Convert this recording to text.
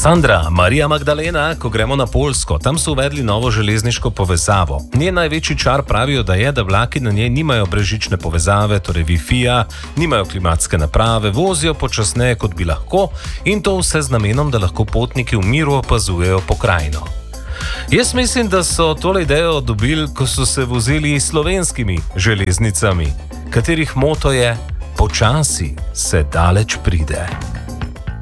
Sandra, Marija Magdalena, ko gremo na Poljsko, tam so uvedli novo železniško povezavo. Njen največji čar pravijo, da je, da vlaki na njej nimajo brezžične povezave, torej Wi-Fi-ja, nimajo klimatske naprave, vozijo počasneje, kot bi lahko, in to vse z namenom, da lahko potniki v miru opazujejo pokrajino. Jaz mislim, da so tole idejo dobili, ko so se vozili slovenskimi železnicami, katerih moto je: počasi se daleč pride.